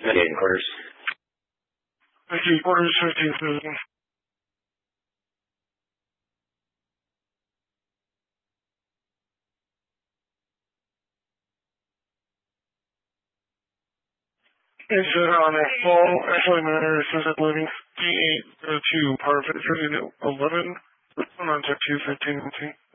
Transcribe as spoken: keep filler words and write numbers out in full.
ninety-eight and quarters. ninety-eight quarters, fifteen thousand. It said on a fall, actually matter, it says that living D eight oh two, power fit thirty to eleven, on to two fifteen,